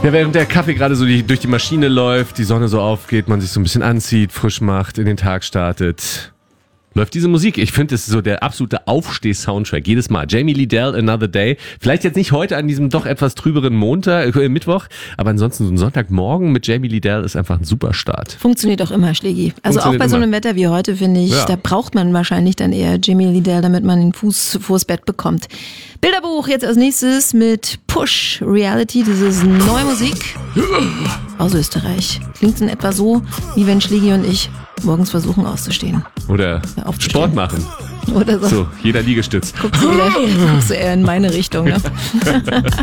Ja, während der Kaffee gerade so durch die Maschine läuft, die Sonne so aufgeht, man sich so ein bisschen anzieht, frisch macht, in den Tag startet, läuft diese Musik. Ich finde, es ist so der absolute Aufsteh-Soundtrack. Jedes Mal. Jamie Liddell, Another Day. Vielleicht jetzt nicht heute an diesem doch etwas trüberen Mittwoch, aber ansonsten so ein Sonntagmorgen mit Jamie Liddell ist einfach ein super Start. Funktioniert auch immer, Schlägi. Also auch bei so einem Wetter wie heute, finde ich, da braucht man wahrscheinlich dann eher Jamie Liddell, damit man den Fuß vors Bett bekommt. Bilderbuch jetzt als nächstes mit Push Reality. Das ist neue Musik aus Österreich. Klingt in etwa so, wie wenn Schlägi und ich morgens versuchen auszustehen. Oder Sport machen. Oder so. So, jeder Liegestütz. Guckst du eher in meine Richtung, ne?